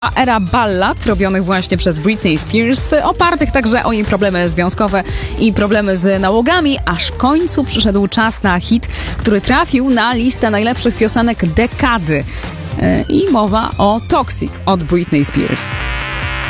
Era ballad robionych właśnie przez Britney Spears, opartych także o jej problemy związkowe i problemy z nałogami, aż w końcu przyszedł czas na hit, który trafił na listę najlepszych piosenek dekady. I mowa o Toxic od Britney Spears.